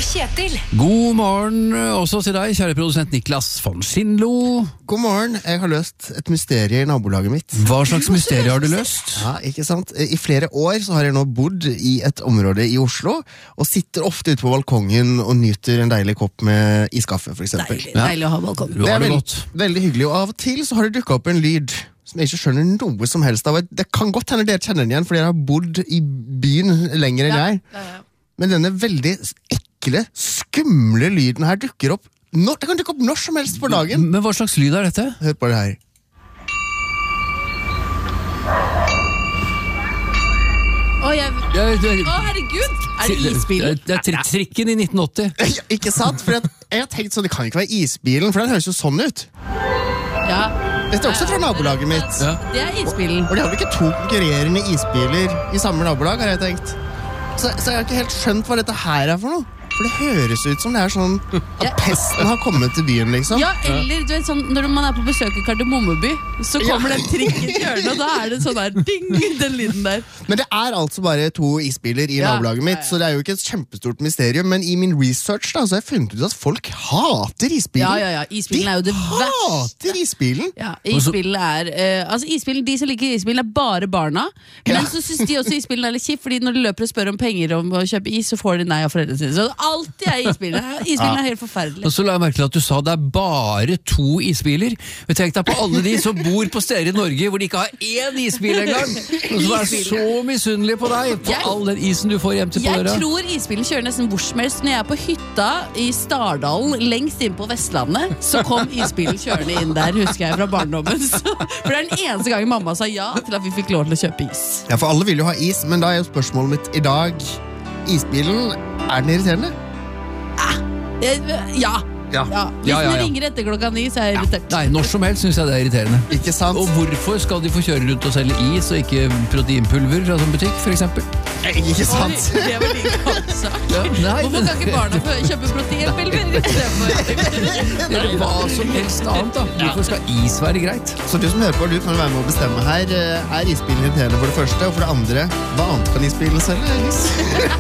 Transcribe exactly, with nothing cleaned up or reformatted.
og Kjetil. God morgen også til deg, kjære produsent Niklas von Schindlo. God morgen, jeg har løst et mysterie i nabolaget mitt. Hva slags mysterie har du løst? Ja, ikke sant? I flere år så har jeg nå bodd i et område i Oslo, og sitter ofte ute på balkongen og nyter en deilig kopp med iskaffe, for eksempel. Deilig, deilig å ha balkong. Du Det har er det veld, godt. veldig hyggelig, og av og til så har det dukket opp en lyd som jeg ikke skjønner noe som helst av. Det kan godt hende dere kjenner den igjen, fordi dere har bodd i byen lenger enn jeg. Ja, ja. Men denne veldig ekle, skumle lyden her dukker opp når, det kan dukke opp når som helst på dagen. Men hva slags lyd er dette? Hør på det her. Å, jeg... Ja, det, Å, herregud! Er det isbilen? Det er tri- trikken i nitten åtti. Ja, ikke sant? For at jeg har tenkt sånn, det kan ikke være isbilen, for den høres jo sånn ut. Ja. Dette er også fra nabolaget mitt. Ja. Det er isbilen. Og de har vel ikke to konkurrerende isbiler i samme nabolag, har jeg tenkt. Så, så jeg har ikke helt skjønt hva dette her er for noe. For det høres ut som det er sånn at Ja. pesten har kommet til byen, liksom. Ja, eller du vet sånn, når man er på besøk i Kardemommeby, så kommer Ja. den trikken kjørende, og da er det sånn der, ding, den lyden der. Men det er altså bare to isbiler i Ja. nabolaget mitt, Ja, ja. så det er jo ikke et kjempestort mysterium. Men i min research da, så har jeg funnet ut at folk hater isbilen. Ja, ja, ja, isbilen er jo det De verste. hater isbilen. Ja, isbilen er eh, Altså isbilen, de som liker isbilen er bare barna. Men Ja. så synes de også isbilen er litt kjipt, fordi når de løper og spør om penger om å kjøpe is, så får de nei av foreldrene sine. Så alltid er isbilen. Isbilen er helt forferdelig. Og så la jeg merke til at du sa det er bare to isbiler. Men tenk deg på alle de som bor på steder i Norge hvor de ikke har én isbil engang. Og som er så misunnelige på deg, på Jeg- all den isen du får hjem til på Jeg døra. tror isbilen kjører nesten hvor som helst. Når jeg er på hytta i Stardalen, lengst inn på Vestlandet, så kom isbilen kjørende inn der, husker jeg fra barndommen. Så, for det er den eneste gangen mamma sa ja til at vi fikk lov til å kjøpe is. Ja, for alle vil jo ha is, men da er jo spørsmålet mitt i dag, isbilen, er den irriterende? Eh, Ja. Ja. ja. Hvis Ja, ja, ja. den ringer etter klokka ni, så er jeg irritert. Nei, når som helst synes jeg det er irriterende. Ikke sant? Og hvorfor skal de få kjøre rundt og selge is og ikke proteinpulver fra sånn butikk, for eksempel? Ikke Oi, sant? det var din kampsak. Ja, nei, Hvorfor kan ikke barna få kjøpe proteinpulver? Eller hva som helst annet da. Hvorfor skal is være greit? Så du som hører på, du kan være med å bestemme her. Er isbilen irriterende for det første, og for det andre, hva annet kan isbilen selge? Is?